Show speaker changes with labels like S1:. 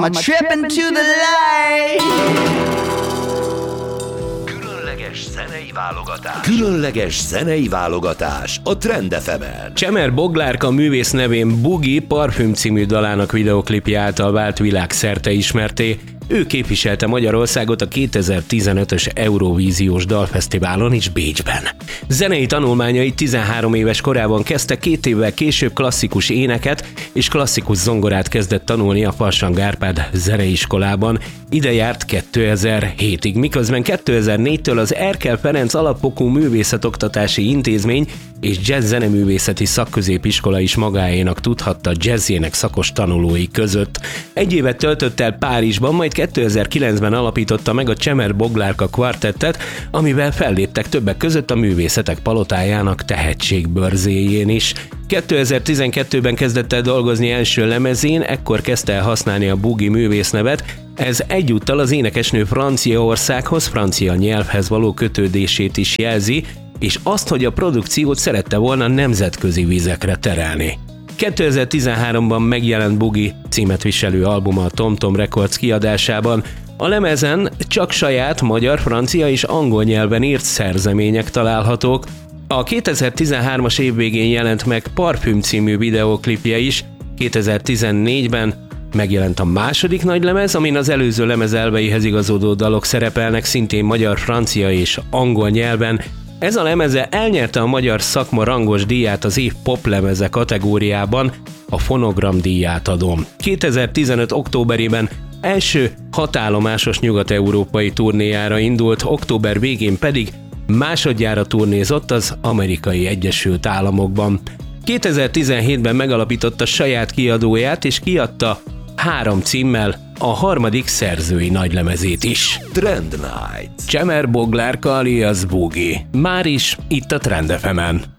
S1: I'm a trippin' to the light.
S2: Különleges zenei válogatás a Trend FM-en.
S3: Csemer Boglárka művész nevén Boogie Parfüm című dalának videoklipje által vált világszerte ismerté. Ő képviselte Magyarországot a 2015-ös Eurovíziós Dalfesztiválon is Bécsben. Zenei tanulmányait 13 éves korában kezdte, 2 évvel később klasszikus éneket és klasszikus zongorát kezdett tanulni a Farsang Árpád zeneiskolában. Ide járt 2007-ig, miközben 2004-től az Erkel Ferenc Alapfokú Művészetoktatási Intézmény és Jazz Zeneművészeti Szakközépiskola is magáénak tudhatta jazzének szakos tanulói között. 1 évet töltött el Párizsban, majd 2009-ben alapította meg a Csemer Boglárka kvartettet, amivel felléptek többek között a Művészetek Palotájának tehetségbörzéjén is. 2012-ben kezdett el dolgozni első lemezén, ekkor kezdte el használni a Boogie művésznevet. Ez egyúttal az énekesnő Franciaországhoz, francia nyelvhez való kötődését is jelzi, és azt, hogy a produkciót szerette volna nemzetközi vizekre terelni. 2013-ban megjelent Boogie címet viselő albuma a Tom Tom Records kiadásában. A lemezen csak saját magyar, francia és angol nyelven írt szerzemények találhatók. A 2013-as év végén jelent meg Parfüm című videóklipje is, 2014-ben megjelent a második nagylemez, amin az előző lemez elveihez igazodó dalok szerepelnek szintén magyar, francia és angol nyelven. Ez a lemeze elnyerte a magyar szakma rangos díját az év poplemeze kategóriában, a Fonogram díját adom. 2015. októberében első 6 állomásos nyugat-európai turnéjára indult, október végén pedig másodjára turnézott az Amerikai Egyesült Államokban. 2017-ben megalapította saját kiadóját és kiadta 3 címmel a harmadik szerzői nagylemezét is.
S2: Trend Night.
S3: Csemer Boglárka alias Boogie. Már is itt a Trend FM-en.